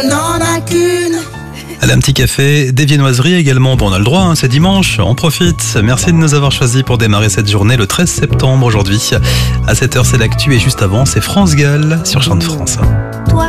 n'en a qu'une. Allez, un petit café, des viennoiseries également. Bon, on a le droit, hein, c'est dimanche, on profite. Merci de nous avoir choisis pour démarrer cette journée le 13 septembre aujourd'hui. À 7h, c'est l'actu et juste avant, c'est France Gall sur Chant de France. Toi